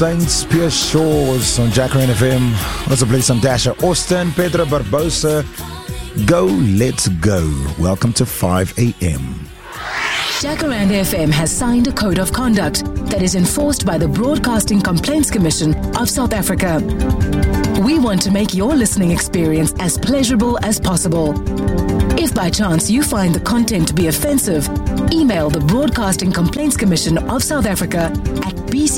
Saints, Pure Shores on Jacaranda FM. Also play some Dasher Austin, Pedro Barbosa. Go, let's go. Welcome to 5 a.m. Jacaranda FM has signed a code of conduct that is enforced by the Broadcasting Complaints Commission of South Africa. We want to make your listening experience as pleasurable as possible. If by chance you find the content to be offensive, email the Broadcasting Complaints Commission of South Africa at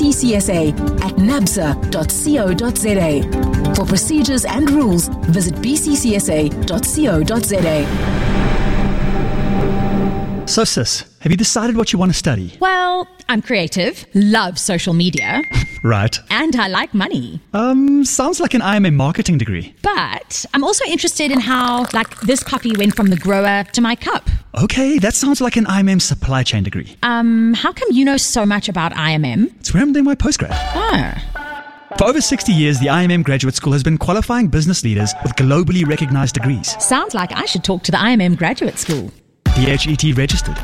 bccsa@nabsa.co.za. For procedures and rules, visit bccsa.co.za. So sis, have you decided what you want to study? Well, I'm creative, love social media, Right. and I like money. Sounds like an IMM marketing degree. But I'm also interested in how, this coffee went from the grower to my cup. Okay, that sounds like an IMM supply chain degree. How come you know so much about IMM? It's where I'm doing my postgrad. Oh. For over 60 years, the IMM Graduate School has been qualifying business leaders with globally recognized degrees. Sounds like I should talk to the IMM Graduate School. DHET registered.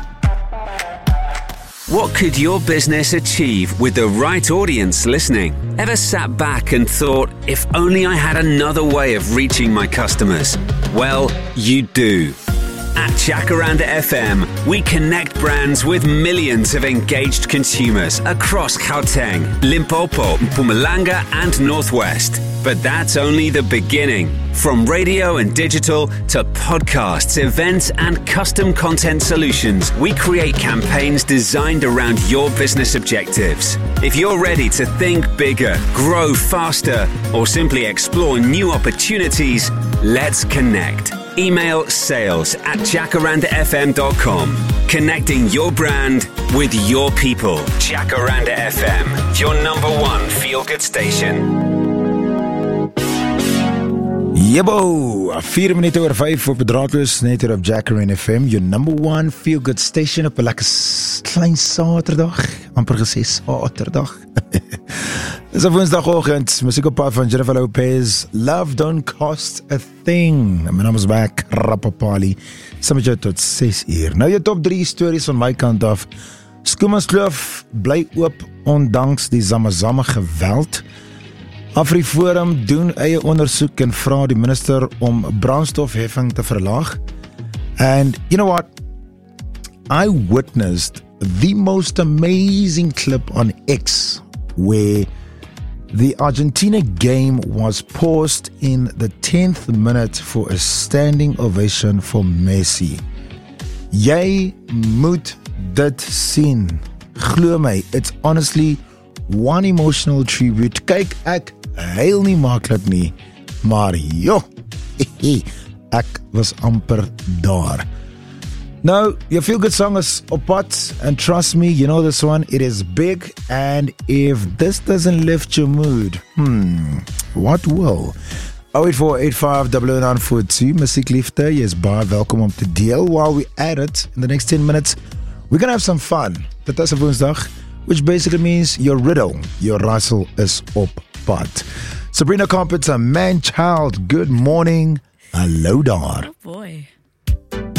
What could your business achieve with the right audience listening? Ever sat back and thought, if only I had another way of reaching my customers? Well, you do. At Jacaranda FM, we connect brands with millions of engaged consumers across Gauteng, Limpopo, Mpumalanga and Northwest. But that's only the beginning. From radio and digital to podcasts, events and custom content solutions, we create campaigns designed around your business objectives. If you're ready to think bigger, grow faster, or simply explore new opportunities, let's connect. Email sales@jacarandafm.com. Connecting your brand with your people. Jacaranda FM, your number one feel-good station. Jebo, 4 minute oor 5 op die draadloos, net hier op Jacaranda FM, your number one feel-good station op 'n lekker klein Saterdag, amper gesê Saterdag. Dis 'n Woensdagoggend, musiek op pad van Jennifer Lopez, Love Don't Cost a Thing. My naam is Mac Rapapali, saam met jou tot 6 uur. Nou jou top 3 stories van my kant af. Schoemanskloof bly oop ondanks die Zamazama geweld. AfriForum doen eie ondersoek en vra die minister om brandstofheffing te verlaag. And you know what? I witnessed the most amazing clip on X where the Argentina game was paused in the 10th minute for a standing ovation for Messi. Jy moet dit sien. Glo my, it's honestly one emotional tribute. Kyk, ek huil nie maklik nie, maar joh, ek was amper daar. Now, your feel-good song is op pad, and trust me, you know this one, it is big, and if this doesn't lift your mood, what will? 084859942, Musiekliefde, jy is baie welkom om te deel. While we at it, in the next 10 minutes, we're gonna have some fun. Dit is 'n Woensdag, which basically means your riddle, your raaisel is op pad. Sabrina Carpenter, Man Child, good morning, hallo daar. Oh boy.